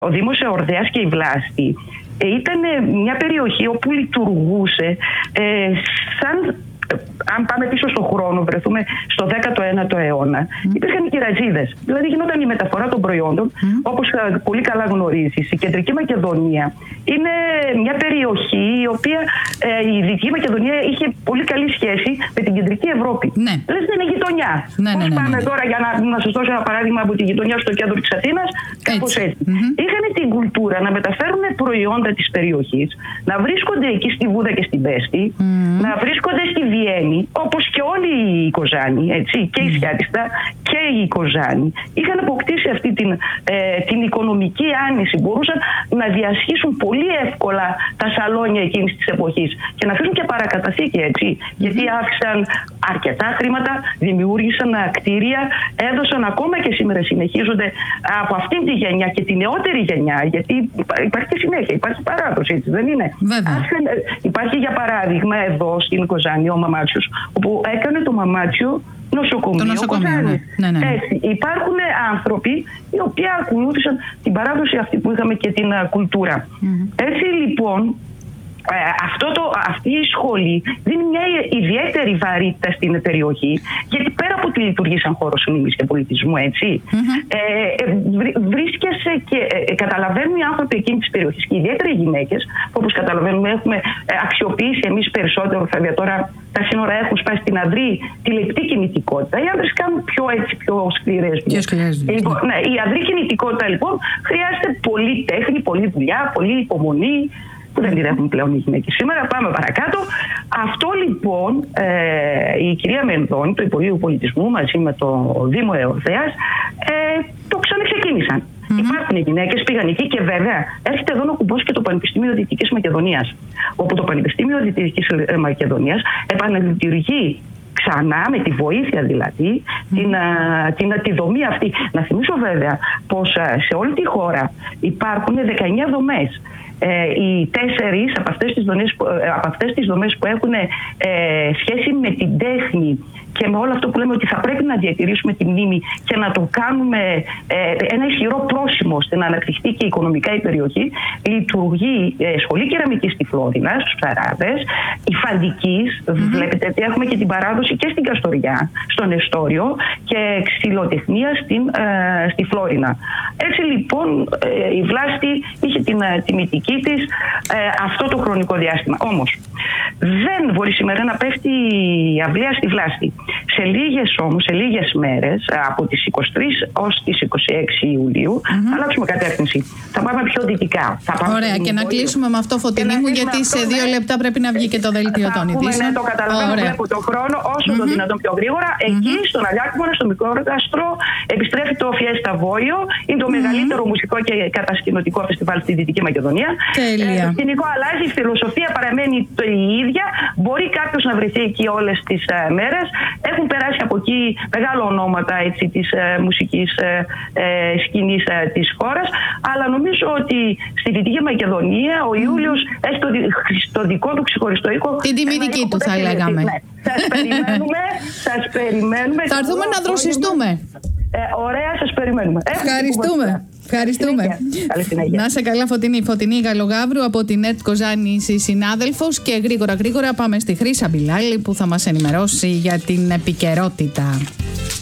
Ο Δήμος Εορδαίας και η Βλάστη ήταν μια περιοχή όπου λειτουργούσε σαν... Αν πάμε πίσω στον χρόνο, βρεθούμε στο 19ο αιώνα, υπήρχαν οι κυραζίδες. Δηλαδή γινόταν η μεταφορά των προϊόντων, όπως πολύ καλά γνωρίζεις. Η Κεντρική Μακεδονία είναι μια περιοχή η οποία η Δυτική Μακεδονία είχε πολύ καλή σχέση με την Κεντρική Ευρώπη. Ναι. Λες δεν είναι γειτονιά. Πώς πάμε τώρα, για να σας δώσω ένα παράδειγμα από τη γειτονιά στο κέντρο της Αθήνας, κάπως έτσι. Είχαν την κουλτούρα να μεταφέρουν προϊόντα της περιοχής, να βρίσκονται εκεί στη Βούδα και στην Πέστη, να βρίσκονται στη Βιέννη, όπως και όλοι οι Κοζάνοι, έτσι, και η Σιάτιστα και οι Κοζάνοι. Είχαν αποκτήσει αυτή την οικονομική άνεση. Μπορούσαν να διασχίσουν πολύ εύκολα τα σαλόνια εκείνης της εποχής και να αφήσουν και παρακαταθήκη, έτσι. Γιατί άφησαν αρκετά χρήματα, δημιούργησαν κτίρια, έδωσαν ακόμα και σήμερα συνεχίζονται από αυτήν τη γενιά και τη νεότερη γενιά, γιατί υπάρχει και συνέχεια, υπάρχει παράδοση, έτσι δεν είναι? Υπάρχει για παράδειγμα εδώ στην Κοζάνη ο Μαμάτσιος, όπου έκανε το Μαμάτσιο νοσοκομείο. Ναι. Έτσι, υπάρχουν άνθρωποι οι οποίοι ακολούθησαν την παράδοση αυτή που είχαμε και την κουλτούρα. Έτσι λοιπόν, αυτή η σχολή δίνει μια ιδιαίτερη βαρύτητα στην περιοχή, γιατί πέρα από ότι λειτουργεί σαν χώρος μνήμης και πολιτισμού, έτσι, βρίσκεσαι και καταλαβαίνουν οι άνθρωποι εκείνη της περιοχής, και ιδιαίτερα οι γυναίκες, που όπως καταλαβαίνουμε έχουμε αξιοποιήσει εμείς περισσότερο, βέβαια τώρα τα σύνορα έχουν σπάσει στην ανδρή τη λεπτή κινητικότητα. Οι άντρες κάνουν πιο σκληρές δουλειές. Λοιπόν, ναι, η ανδρή κινητικότητα λοιπόν χρειάζεται πολλή τέχνη, πολλή δουλειά, πολλή υπομονή, που δεν την έχουν πλέον οι γυναίκες σήμερα. Πάμε παρακάτω. Αυτό λοιπόν η κυρία Μενδώνη, το Υπουργείο Πολιτισμού, μαζί με το Δήμο Εορδαίας, το ξαναξεκίνησαν. Υπάρχουν οι γυναίκες, πήγαν εκεί και βέβαια έρχεται εδώ να κουμπώσει και το Πανεπιστήμιο Δυτικής Μακεδονίας. Όπου το Πανεπιστήμιο Δυτικής Μακεδονίας επαναλειτουργεί ξανά, με τη βοήθεια δηλαδή, τη δομή αυτή. Να θυμίσω βέβαια πως σε όλη τη χώρα υπάρχουν 19 δομές. Οι 4 από αυτές τις δομές που έχουν σχέση με την τέχνη και με όλο αυτό που λέμε ότι θα πρέπει να διατηρήσουμε τη μνήμη και να το κάνουμε ένα ισχυρό πρόσημο ώστε να αναπτυχθεί και οικονομικά η περιοχή, λειτουργεί σχολή κεραμικής στη Φλόρινα, στους Ψαράδες, η Φαντικής, βλέπετε ότι έχουμε και την παράδοση και στην Καστοριά, στον Εστόριο, και ξυλοτεχνία στη Φλόρινα. Έτσι λοιπόν η Βλάστη είχε την τιμητική της αυτό το χρονικό διάστημα. Όμως δεν μπορεί σήμερα να πέφτει η αυλαία στη Βλάστη. Σε λίγες μέρες, από τις 23 ως τις 26 Ιουλίου, θα αλλάξουμε κατεύθυνση. Θα πάμε πιο δυτικά. Ωραία, και να κλείσουμε με αυτό, Φωτεινή μου, γιατί σε 2 λεπτά πρέπει να βγει και το δελτίο των ειδήσεων. Ναι, το καταλαβαίνω, βλέπω τον χρόνο όσο το δυνατόν πιο γρήγορα. Εκεί, στον Αλιάκμονα, στο Μικρόργαστρο, επιστρέφει το Φιέστα Βόιο. Είναι το μεγαλύτερο μουσικό και κατασκηνωτικό φεστιβάλ στη Δυτική Μακεδονία. Τέλεια. Το σκηνικό αλλάζει, η φιλοσοφία παραμένει η ίδια. Μπορεί κάποιος να βρεθεί εκεί όλες τις μέρες. Έχουν περάσει από εκεί μεγάλα ονόματα της μουσικής σκηνής της χώρας, αλλά νομίζω ότι στη Δυτική Μακεδονία ο Ιούλιος έχει το δικό του ξεχωριστό οίκο. Την τιμητική του θα λέγαμε. Ναι. Σας περιμένουμε. Θα έρθουμε να δροσιστούμε. Ωραία, σας περιμένουμε. Ευχαριστούμε. Να σε καλά, Φωτεινή Γαλλογαύρου από την ΕΡΤ Κοζάνης, συνάδελφος. Και γρήγορα πάμε στη Χρύσα Μπιλάλη που θα μας ενημερώσει για την επικαιρότητα.